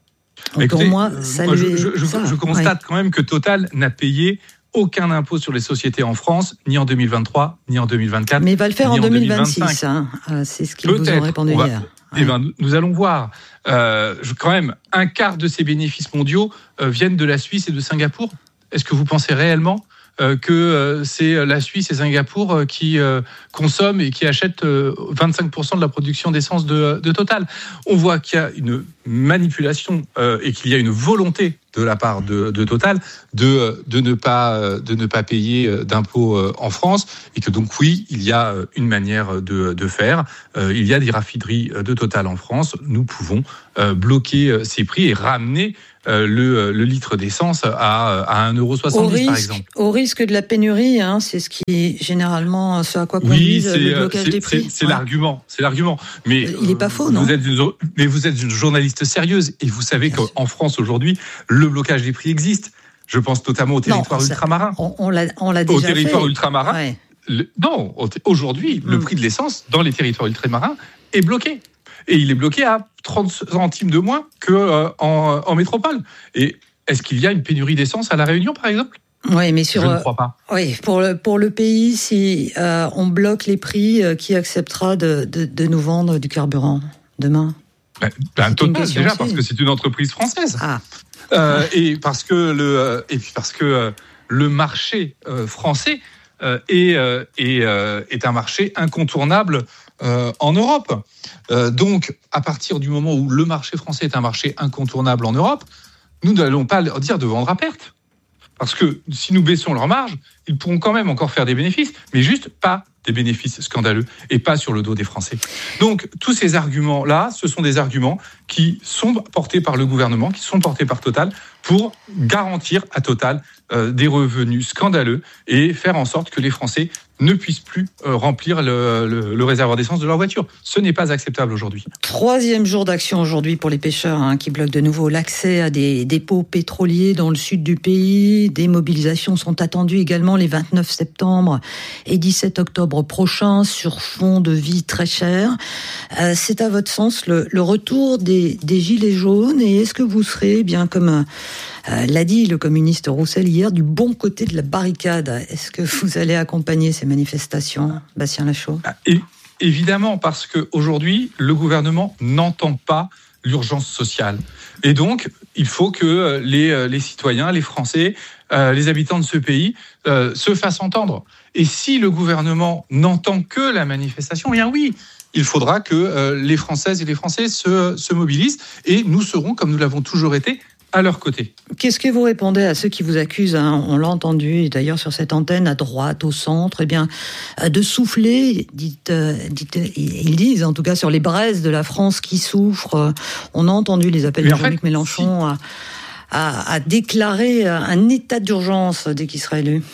Donc écoutez, pour moi, ça moi, lui je, je, ça, je constate ouais. quand même que Total n'a payé aucun impôt sur les sociétés en France, ni en deux mille vingt-trois, ni en deux mille vingt-quatre. Mais il va le faire en deux deux mille vingt-six, hein. C'est ce qu'ils vous ont répondu va, hier. Eh ouais. ben, nous allons voir. Euh, je, quand même, un quart de ces bénéfices mondiaux euh, viennent de la Suisse et de Singapour. Est-ce que vous pensez réellement euh, que euh, c'est la Suisse et Singapour euh, qui euh, consomment et qui achètent euh, vingt-cinq pour cent de la production d'essence de, de Total? On voit qu'il y a une manipulation euh, et qu'il y a une volonté de la part de, de Total de, de, ne pas, de ne pas payer d'impôts en France, et que donc oui, il y a une manière de, de faire. Euh, il y a des raffineries de Total en France. Nous pouvons euh, bloquer ces prix et ramener euh, le, le litre d'essence à, à un euro soixante-dix par exemple. Au risque de la pénurie, hein, c'est ce qui généralement ce à quoi conduit oui, le blocage des prix. C'est, c'est ouais. l'argument, c'est l'argument. Mais il n'est pas faux, non? Vous êtes une, mais vous êtes une journaliste sérieuse et vous savez Bien qu'en sûr. France aujourd'hui, le blocage des prix existe. Je pense notamment aux territoires non, ultramarins. On, on, l'a, on l'a déjà fait. Aux territoires fait. ultramarins. Ouais. Le, non, aujourd'hui, mm. le prix de l'essence dans les territoires ultramarins est bloqué. Et il est bloqué à trente centimes de moins qu'en euh, en métropole. Et est-ce qu'il y a une pénurie d'essence à La Réunion, par exemple? Oui, mais sur. Je ne crois pas. Euh, oui, pour le pour le pays, si euh, on bloque les prix, euh, qui acceptera de, de de nous vendre du carburant demain? Ben, ben Total déjà aussi. Parce que c'est une entreprise française. Ah. Euh, et parce que le et puis parce que euh, le marché euh, français euh, est euh, est, euh, est un marché incontournable euh, en Europe. Euh, donc, à partir du moment où le marché français est un marché incontournable en Europe, nous n'allons pas leur dire de vendre à perte. Parce que si nous baissons leur marge, ils pourront quand même encore faire des bénéfices, mais juste pas des bénéfices scandaleux et pas sur le dos des Français. Donc, tous ces arguments-là, ce sont des arguments qui sont portés par le gouvernement, qui sont portés par Total, pour garantir à Total euh, des revenus scandaleux et faire en sorte que les Français ne puissent plus euh, remplir le, le, le réservoir d'essence de leur voiture. Ce n'est pas acceptable aujourd'hui. Troisième jour d'action aujourd'hui pour les pêcheurs hein, qui bloquent de nouveau l'accès à des dépôts pétroliers dans le sud du pays. Des mobilisations sont attendues également les vingt-neuf septembre et dix-sept octobre prochains sur fond de vie très cher. Euh, c'est à votre sens le, le retour des, des gilets jaunes, et est-ce que vous serez, bien comme euh, l'a dit le communiste Roussel hier, du bon côté de la barricade? Est-ce que vous allez accompagner ces manifestations, Bastien Lachaud? Et, évidemment, parce qu'aujourd'hui, le gouvernement n'entend pas l'urgence sociale. Et donc, il faut que les, les citoyens, les Français, euh, les habitants de ce pays euh, se fassent entendre. Et si le gouvernement n'entend que la manifestation, eh bien oui, il faudra que euh, les Françaises et les Français se, se mobilisent, et nous serons, comme nous l'avons toujours été, à leur côté. Qu'est-ce que vous répondez à ceux qui vous accusent, hein, on l'a entendu d'ailleurs sur cette antenne, à droite, au centre, eh bien, de souffler, dites, dites, ils disent en tout cas sur les braises de la France qui souffre. On a entendu les appels Mais de Jean-Luc fait, Mélenchon si... à, à, à déclarer un état d'urgence dès qu'il sera élu.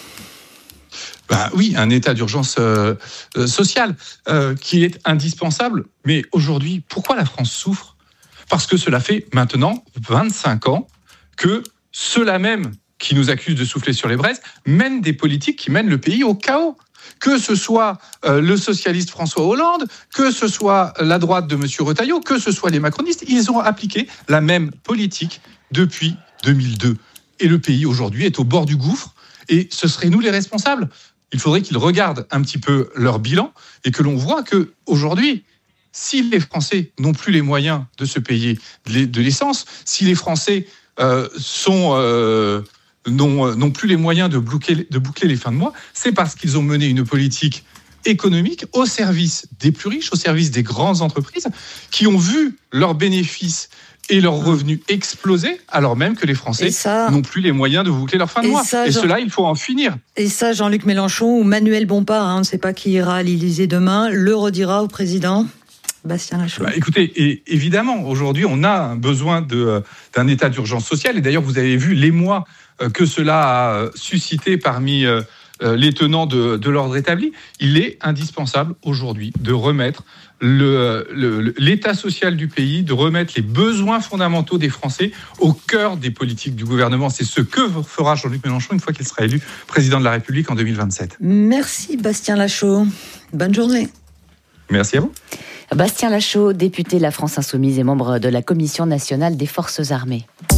Bah oui, un état d'urgence euh, euh, sociale euh, qui est indispensable. Mais aujourd'hui, pourquoi la France souffre ? Parce que cela fait maintenant vingt-cinq ans que ceux-là même qui nous accusent de souffler sur les braises mènent des politiques qui mènent le pays au chaos. Que ce soit euh, le socialiste François Hollande, que ce soit la droite de M. Retailleau, que ce soit les macronistes, ils ont appliqué la même politique depuis deux mille deux. Et le pays aujourd'hui est au bord du gouffre, et ce seraient nous les responsables. Il faudrait qu'ils regardent un petit peu leur bilan et que l'on voit qu'aujourd'hui, si les Français n'ont plus les moyens de se payer de l'essence, si les Français euh, sont, euh, n'ont, n'ont plus les moyens de, bloquer, de boucler les fins de mois, c'est parce qu'ils ont mené une politique économique au service des plus riches, au service des grandes entreprises, qui ont vu leurs bénéfices et leurs revenus exploser, alors même que les Français ça, n'ont plus les moyens de boucler leur fin de et mois. Ça, et Jean... cela, il faut en finir. Et ça, Jean-Luc Mélenchon ou Manuel Bompard, hein, on ne sait pas qui ira à l'Élysée demain, le redira au président Bastien Lachaud. Bah, écoutez, et, évidemment, aujourd'hui, on a un besoin de, d'un état d'urgence sociale. Et d'ailleurs, vous avez vu l'émoi que cela a suscité parmi euh, les tenants de, de l'ordre établi. Il est indispensable aujourd'hui de remettre le, le, l'état social du pays, de remettre les besoins fondamentaux des Français au cœur des politiques du gouvernement. C'est ce que fera Jean-Luc Mélenchon une fois qu'il sera élu président de la République en deux mille vingt-sept. Merci Bastien Lachaud. Bonne journée. Merci à vous. Bastien Lachaud, député La France Insoumise et membre de la Commission nationale des Forces armées.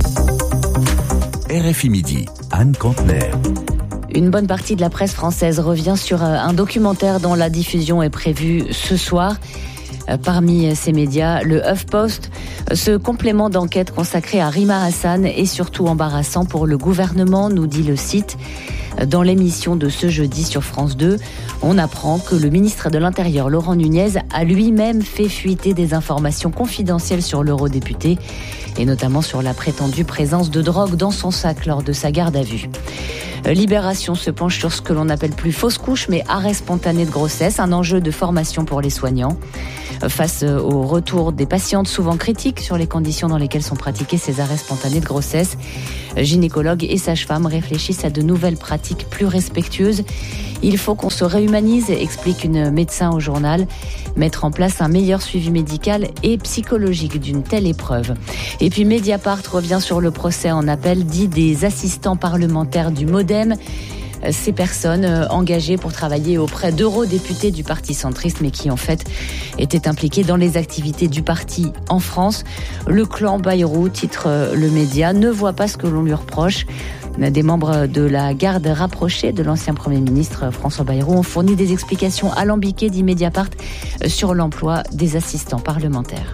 R F I Midi, Anne Cantler. Une bonne partie de la presse française revient sur un documentaire dont la diffusion est prévue ce soir. Parmi ces médias, le HuffPost, ce complément d'enquête consacré à Rima Hassan est surtout embarrassant pour le gouvernement, nous dit le site. Dans l'émission de ce jeudi sur France deux, on apprend que le ministre de l'Intérieur, Laurent Nunez, a lui-même fait fuiter des informations confidentielles sur l'eurodéputé et notamment sur la prétendue présence de drogue dans son sac lors de sa garde à vue. Libération se penche sur ce que l'on appelle plus fausse couche, mais arrêt spontané de grossesse, un enjeu de formation pour les soignants. Face au retour des patientes souvent critiques sur les conditions dans lesquelles sont pratiqués ces arrêts spontanés de grossesse, gynécologues et sages-femmes réfléchissent à de nouvelles pratiques plus respectueuses. Il faut qu'on se réhumanise, explique une médecin au journal, mettre en place un meilleur suivi médical et psychologique d'une telle épreuve. Et puis Mediapart revient sur le procès en appel dit des assistants parlementaires du MoDem. Ces personnes engagées pour travailler auprès d'eurodéputés du parti centriste, mais qui en fait étaient impliquées dans les activités du parti en France. Le clan Bayrou, titre le média, ne voit pas ce que l'on lui reproche. Des membres de la garde rapprochée de l'ancien Premier ministre François Bayrou ont fourni des explications alambiquées, dit Mediapart, sur l'emploi des assistants parlementaires.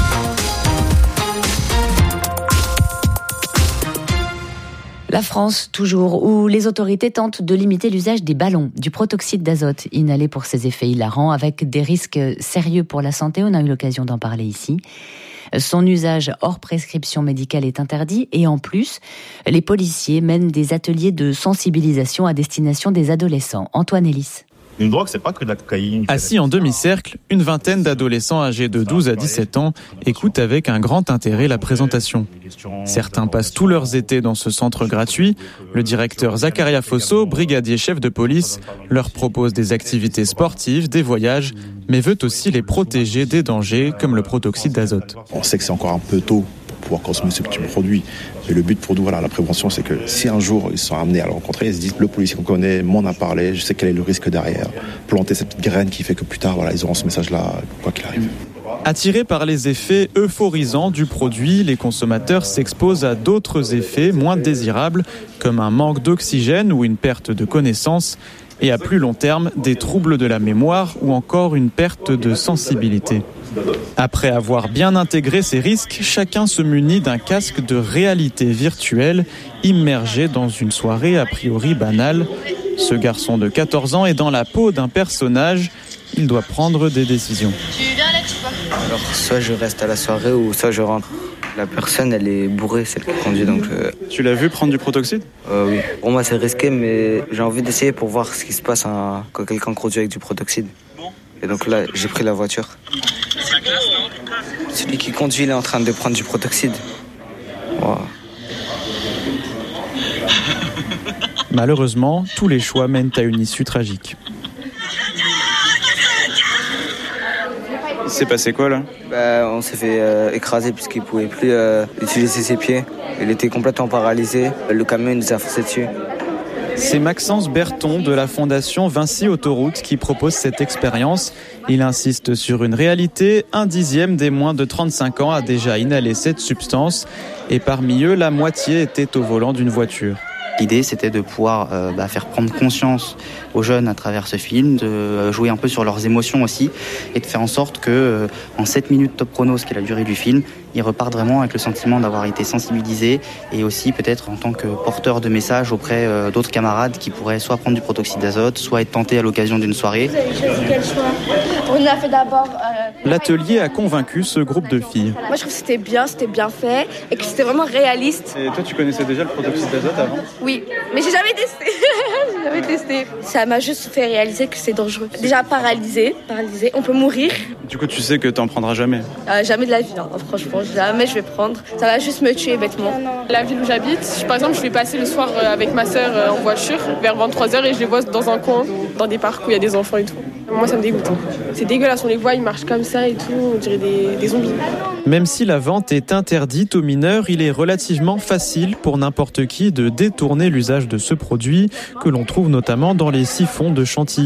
La France, toujours, où les autorités tentent de limiter l'usage des ballons, du protoxyde d'azote inhalé pour ses effets hilarants, avec des risques sérieux pour la santé. On a eu l'occasion d'en parler ici. Son usage hors prescription médicale est interdit et en plus, les policiers mènent des ateliers de sensibilisation à destination des adolescents. Antoine Elis. Une drogue, c'est pas que de la cocaïne. Assis en demi-cercle, une vingtaine d'adolescents âgés de douze à dix-sept ans écoutent avec un grand intérêt la présentation. Certains passent tous leurs étés dans ce centre gratuit. Le directeur Zacharia Fosso, brigadier chef de police, leur propose des activités sportives, des voyages, mais veut aussi les protéger des dangers comme le protoxyde d'azote. On sait que c'est encore un peu tôt pour pouvoir consommer ce petit produit. Mais le but pour nous, voilà, la prévention, c'est que si un jour ils sont amenés à le rencontrer, ils se disent, le policier qu'on connaît m'en a parlé, je sais quel est le risque derrière. Planter cette petite graine qui fait que plus tard, voilà, ils auront ce message-là, quoi qu'il arrive. Attirés par les effets euphorisants du produit, les consommateurs s'exposent à d'autres effets moins désirables, comme un manque d'oxygène ou une perte de connaissance, et à plus long terme, des troubles de la mémoire ou encore une perte de sensibilité. Après avoir bien intégré ces risques, chacun se munit d'un casque de réalité virtuelle, immergé dans une soirée a priori banale. Ce garçon de quatorze ans est dans la peau d'un personnage. Il doit prendre des décisions. Tu viens Alex ou pas ? Alors, soit je reste à la soirée ou soit je rentre. La personne, elle est bourrée, celle qui conduit, donc... Euh... Tu l'as vu prendre du protoxyde ? euh, Oui. Pour moi, c'est risqué, mais j'ai envie d'essayer pour voir ce qui se passe hein, quand quelqu'un conduit avec du protoxyde. Et donc là, j'ai pris la voiture. Celui qui conduit, il est en train de prendre du protoxyde. Wow. Malheureusement, tous les choix mènent à une issue tragique. Il s'est passé quoi là ? Bah, on s'est fait euh, écraser puisqu'il ne pouvait plus euh, utiliser ses pieds. Il était complètement paralysé. Le camion il nous a foncé dessus. C'est Maxence Berton de la fondation Vinci Autoroute qui propose cette expérience. Il insiste sur une réalité. Un dixième des moins de trente-cinq ans a déjà inhalé cette substance. Et parmi eux, la moitié était au volant d'une voiture. L'idée, c'était de pouvoir euh, bah, faire prendre conscience aux jeunes à travers ce film, de euh, jouer un peu sur leurs émotions aussi, et de faire en sorte que, euh, en sept minutes top chrono, ce qui est la durée du film, ils repartent vraiment avec le sentiment d'avoir été sensibilisés, et aussi peut-être en tant que porteur de messages auprès euh, d'autres camarades qui pourraient soit prendre du protoxyde d'azote, soit être tentés à l'occasion d'une soirée. Vous avez choisi quel choix ? On a fait d'abord... Euh... L'atelier a convaincu ce groupe de filles. Moi, je trouve que c'était bien, c'était bien fait, et que c'était vraiment réaliste. Et toi, tu connaissais déjà le protoxyde d'azote avant ? Oui, mais j'ai jamais testé. j'ai jamais testé. Ça m'a juste fait réaliser que c'est dangereux. Déjà paralysé, paralysé, on peut mourir. Du coup, tu sais que t'en prendras jamais ? euh, Jamais de la vie, hein. Franchement, jamais je vais prendre. Ça va juste me tuer bêtement. La ville où j'habite, par exemple, je vais passer le soir avec ma sœur en voiture vers vingt-trois heures et je les vois dans un coin, dans des parcs où il y a des enfants et tout. Moi, ça me dégoûte. C'est dégueulasse, on les voit, ils marchent comme ça et tout, on dirait des, des zombies. Même si la vente est interdite aux mineurs, il est relativement facile pour n'importe qui de détourner l'usage de ce produit que l'on trouve notamment dans les siphons de Chantilly.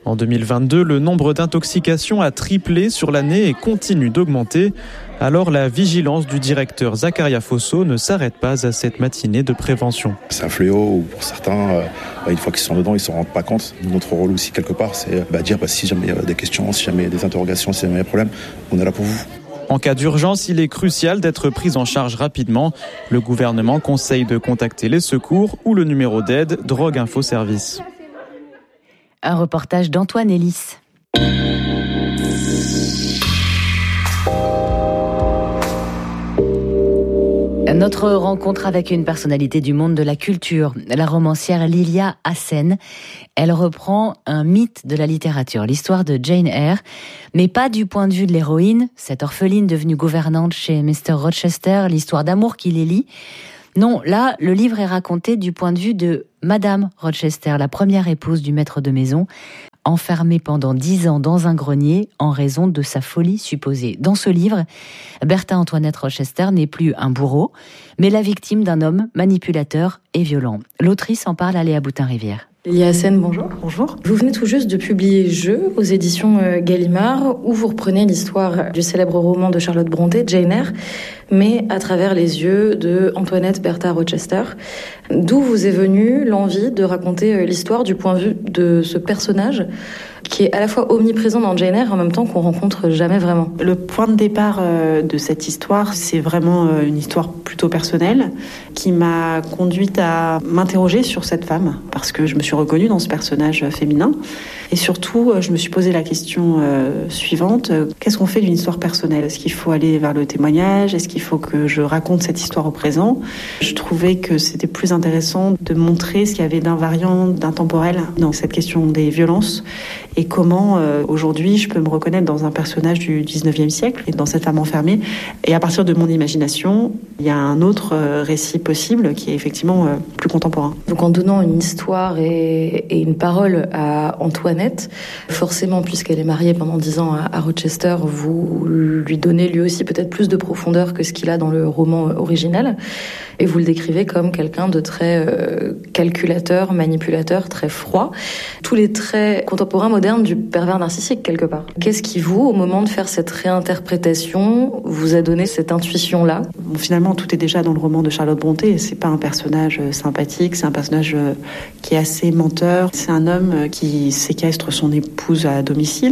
En deux mille vingt-deux, le nombre d'intoxications a triplé sur l'année et continue d'augmenter. Alors la vigilance du directeur Zaccaria Fosso ne s'arrête pas à cette matinée de prévention. C'est un fléau où pour certains, euh, une fois qu'ils sont dedans, ils ne se rendent pas compte. Notre rôle aussi quelque part, c'est bah, dire bah, si jamais il y a des questions, si jamais il y a des interrogations, si jamais il y a des problèmes, on est là pour vous. En cas d'urgence, il est crucial d'être pris en charge rapidement. Le gouvernement conseille de contacter les secours ou le numéro d'aide Drogue Info Service. Un reportage d'Antoine Ellis. Notre rencontre avec une personnalité du monde de la culture, la romancière Lilia Hassen. Elle reprend un mythe de la littérature, l'histoire de Jane Eyre, mais pas du point de vue de l'héroïne, cette orpheline devenue gouvernante chez mister Rochester, l'histoire d'amour qui les lie. Non, là, le livre est raconté du point de vue de Madame Rochester, la première épouse du maître de maison, enfermée pendant dix ans dans un grenier en raison de sa folie supposée. Dans ce livre, Bertha Antoinette Rochester n'est plus un bourreau, mais la victime d'un homme manipulateur et violent. L'autrice en parle à Léa Boutin-Rivière. Lilia Hassen, bonjour. Bonjour. Vous venez tout juste de publier Jeux aux éditions Gallimard, où vous reprenez l'histoire du célèbre roman de Charlotte Brontë, Jane Eyre, mais à travers les yeux de Antoinette Bertha Rochester. D'où vous est venue l'envie de raconter l'histoire du point de vue de ce personnage qui est à la fois omniprésent dans Jane Eyre et en même temps qu'on rencontre jamais vraiment. Le point de départ de cette histoire, c'est vraiment une histoire plutôt personnelle qui m'a conduite à m'interroger sur cette femme parce que je me suis reconnue dans ce personnage féminin et surtout je me suis posé la question euh, suivante, qu'est-ce qu'on fait d'une histoire personnelle? Est-ce qu'il faut aller vers le témoignage? Est-ce qu'il faut que je raconte cette histoire au présent? Je trouvais que c'était plus intéressant de montrer ce qu'il y avait d'invariant, d'intemporel dans cette question des violences et comment euh, aujourd'hui je peux me reconnaître dans un personnage du dix-neuvième siècle et dans cette femme enfermée. Et à partir de mon imagination, il y a un autre euh, récit possible qui est effectivement euh, plus contemporain. Donc en donnant une histoire et, et une parole à Antoinette, forcément puisqu'elle est mariée pendant dix ans à, à Rochester, vous lui donnez lui aussi peut-être plus de profondeur que ce qu'il a dans le roman original. Et vous le décrivez comme quelqu'un de très euh, calculateur, manipulateur, très froid. Tous les traits contemporains modernes du pervers narcissique, quelque part. Qu'est-ce qui, vous, au moment de faire cette réinterprétation, vous a donné cette intuition-là? Bon, finalement, tout est déjà dans le roman de Charlotte Brontë. C'est pas un personnage sympathique, c'est un personnage qui est assez menteur. C'est un homme qui séquestre son épouse à domicile.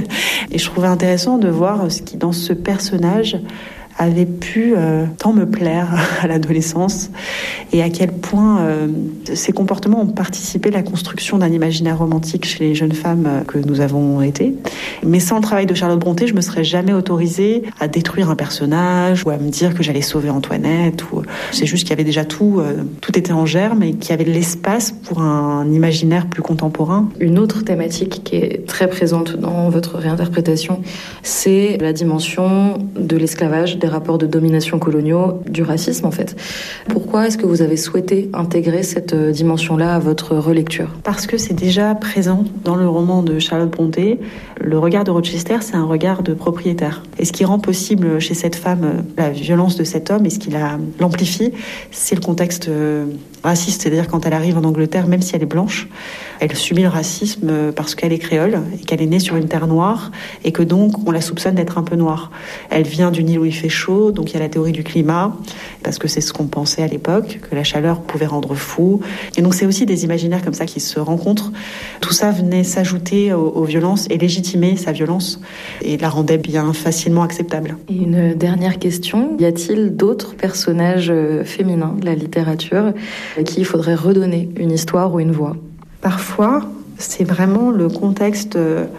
Et je trouvais intéressant de voir ce qui, dans ce personnage, avait pu euh, tant me plaire à l'adolescence et à quel point euh, ces comportements ont participé à la construction d'un imaginaire romantique chez les jeunes femmes euh, que nous avons été. Mais sans le travail de Charlotte Brontë, je me serais jamais autorisée à détruire un personnage ou à me dire que j'allais sauver Antoinette. Ou... C'est juste qu'il y avait déjà tout, euh, tout était en germe et qu'il y avait de l'espace pour un imaginaire plus contemporain. Une autre thématique qui est très présente dans votre réinterprétation, c'est la dimension de l'esclavage, des rapports de domination coloniaux, du racisme en fait. Pourquoi est-ce que vous avez souhaité intégrer cette dimension-là à votre relecture? Parce que c'est déjà présent dans le roman de Charlotte Brontë. Le regard de Rochester, c'est un regard de propriétaire. Et ce qui rend possible chez cette femme la violence de cet homme et ce qui la, l'amplifie, c'est le contexte raciste. C'est-à-dire quand elle arrive en Angleterre, même si elle est blanche, elle subit le racisme parce qu'elle est créole et qu'elle est née sur une terre noire et que donc on la soupçonne d'être un peu noire. Elle vient d'une île où il fait chaud, donc il y a la théorie du climat, parce que c'est ce qu'on pensait à l'époque, que la chaleur pouvait rendre fou. Et donc c'est aussi des imaginaires comme ça qui se rencontrent. Tout ça venait s'ajouter aux, aux violences et légitimer sa violence et la rendait bien facilement acceptable. Et une dernière question, y a-t-il d'autres personnages féminins de la littérature à qui il faudrait redonner une histoire ou une voix? Parfois, c'est vraiment le contexte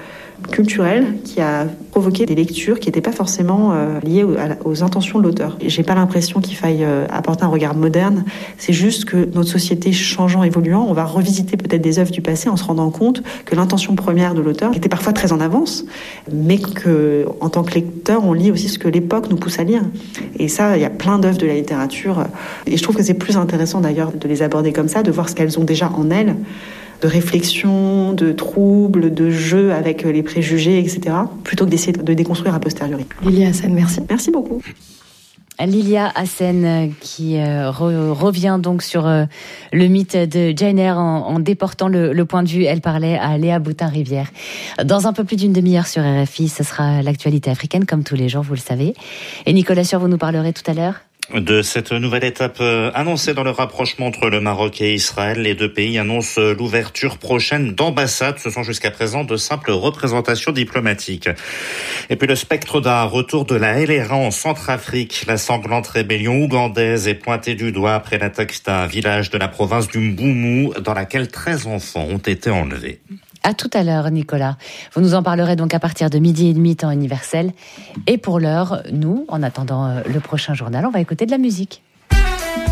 culturel qui a provoqué des lectures qui n'étaient pas forcément euh, liées aux, aux intentions de l'auteur. J'ai pas l'impression qu'il faille euh, apporter un regard moderne. C'est juste que notre société changeant, évoluant, on va revisiter peut-être des œuvres du passé en se rendant compte que l'intention première de l'auteur était parfois très en avance, mais que en tant que lecteur, on lit aussi ce que l'époque nous pousse à lire. Et ça, il y a plein d'œuvres de la littérature. Et je trouve que c'est plus intéressant d'ailleurs de les aborder comme ça, de voir ce qu'elles ont déjà en elles, de réflexion, de troubles, de jeu avec les préjugés, et cetera, plutôt que d'essayer de déconstruire a posteriori. Lilia Hassen, merci. Merci beaucoup. Lilia Hassen qui euh, re, revient donc sur euh, le mythe de Jane Eyre en, en déportant le, le point de vue. Elle parlait à Léa Boutin-Rivière. Dans un peu plus d'une demi-heure sur R F I, ce sera l'actualité africaine comme tous les jours, vous le savez. Et Nicolas Sûr, vous nous parlerez tout à l'heure de cette nouvelle étape annoncée dans le rapprochement entre le Maroc et Israël. Les deux pays annoncent l'ouverture prochaine d'ambassades. Ce sont jusqu'à présent de simples représentations diplomatiques. Et puis le spectre d'un retour de la L R A en Centrafrique. La sanglante rébellion ougandaise est pointée du doigt après l'attaque d'un village de la province du Mboumou dans laquelle treize enfants ont été enlevés. À tout à l'heure, Nicolas. Vous nous en parlerez donc à partir de midi et demi, temps universel. Et pour l'heure, nous, en attendant le prochain journal, on va écouter de la musique.